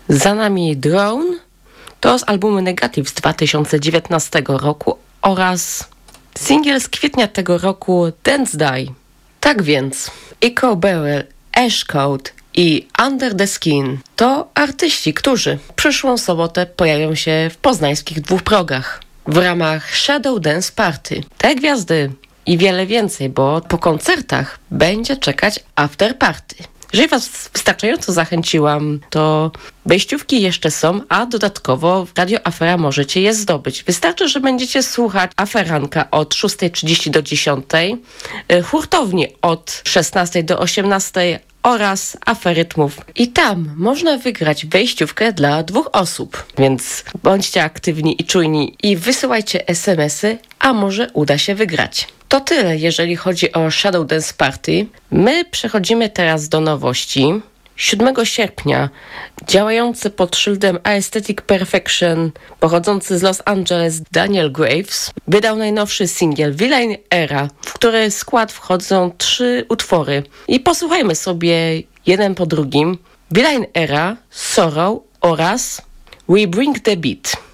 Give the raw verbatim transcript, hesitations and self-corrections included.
Za nami Drone, to z albumu Negative z dwa tysiące dziewiętnastego roku oraz singiel z kwietnia tego roku Dance Die. Tak więc Echo Barrel, Ashcode i Under the Skin to artyści, którzy w przyszłą sobotę pojawią się w poznańskich Dwóch Progach w ramach Shadow Dance Party. Te gwiazdy i wiele więcej, bo po koncertach będzie czekać after party. Jeżeli was wystarczająco zachęciłam, to wejściówki jeszcze są, a dodatkowo w Radio Afera możecie je zdobyć. Wystarczy, że będziecie słuchać Aferanka od szóstej trzydzieści do dziesiątej, hurtowni od szesnastej do osiemnastej oraz Aferytmów. I tam można wygrać wejściówkę dla dwóch osób. Więc bądźcie aktywni i czujni i wysyłajcie es em esy, a może uda się wygrać. To tyle, jeżeli chodzi o Shadow Dance Party. My przechodzimy teraz do nowości. siódmego sierpnia działający pod szyldem Aesthetic Perfection, pochodzący z Los Angeles Daniel Graves, wydał najnowszy singiel Villain Era, w który skład wchodzą trzy utwory. I posłuchajmy sobie jeden po drugim. Villain Era, Sorrow oraz We Bring the Beat.